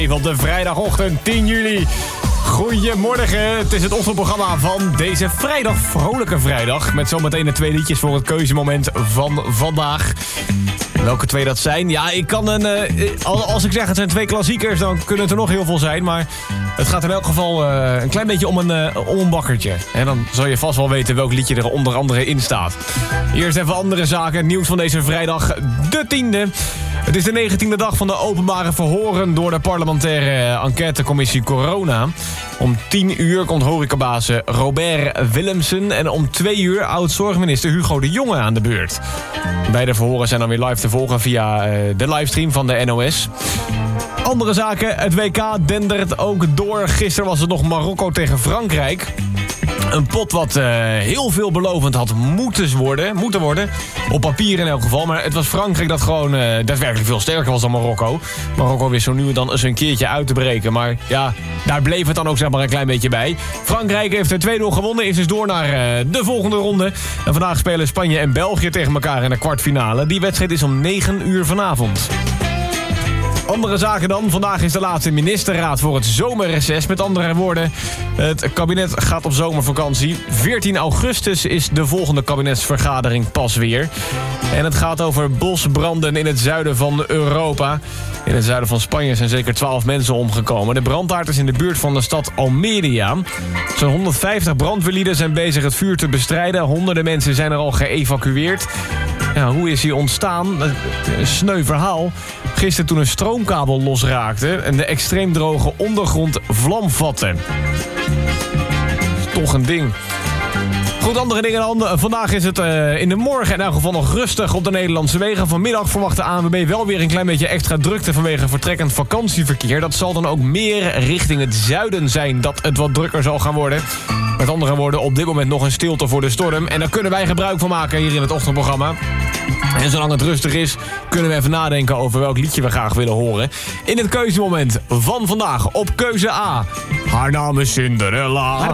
Op de vrijdagochtend 10 juli. Goedemorgen, het is het ochtendprogramma van deze vrijdag, vrolijke vrijdag. Met zometeen de 2 liedjes voor het keuzemoment van vandaag. Welke 2 dat zijn? Ja, ik kan als ik zeg het zijn 2 klassiekers, dan kunnen het er nog heel veel zijn. Maar het gaat in elk geval een klein beetje om een bakkertje. En dan zal je vast wel weten welk liedje er onder andere in staat. Eerst even andere zaken. Het nieuws van deze vrijdag, de 10e. Het is de 19e dag van de openbare verhoren door de parlementaire enquêtecommissie Corona. Om 10 uur komt horecabaas Robert Willemsen en om 2 uur oud-zorgminister Hugo de Jonge aan de beurt. Beide verhoren zijn dan weer live te volgen via de livestream van de NOS. Andere zaken, het WK dendert ook door. Gisteren was het nog Marokko tegen Frankrijk. Een pot wat heel veelbelovend had moeten worden. Op papier in elk geval. Maar het was Frankrijk dat gewoon daadwerkelijk veel sterker was dan Marokko. Marokko wist zo nu en dan eens een keertje uit te breken. Maar ja, daar bleef het dan ook zeg maar een klein beetje bij. Frankrijk heeft 2-0 gewonnen. Is dus door naar de volgende ronde. En vandaag spelen Spanje en België tegen elkaar in de kwartfinale. Die wedstrijd is om 9 uur vanavond. Andere zaken dan. Vandaag is de laatste ministerraad voor het zomerreces. Met andere woorden, het kabinet gaat op zomervakantie. 14 augustus is de volgende kabinetsvergadering pas weer. En het gaat over bosbranden in het zuiden van Europa. In het zuiden van Spanje zijn zeker 12 mensen omgekomen. De brandhaard is in de buurt van de stad Almeria. Zo'n 150 brandweerlieden zijn bezig het vuur te bestrijden. Honderden mensen zijn er al geëvacueerd. Ja, hoe is hij ontstaan? Een sneu verhaal. Gisteren toen een stroomkabel losraakte en de extreem droge ondergrond vlam vatte. Toch een ding. Goed, andere dingen dan. Vandaag is het in de morgen in elk geval nog rustig op de Nederlandse wegen. Vanmiddag verwacht de ANWB wel weer een klein beetje extra drukte vanwege vertrekkend vakantieverkeer. Dat zal dan ook meer richting het zuiden zijn dat het wat drukker zal gaan worden. Met andere woorden, op dit moment nog een stilte voor de storm. En daar kunnen wij gebruik van maken hier in het ochtendprogramma. En zolang het rustig is, kunnen we even nadenken over welk liedje we graag willen horen. In het keuzemoment van vandaag op keuze A. Haar naam is Cinderella.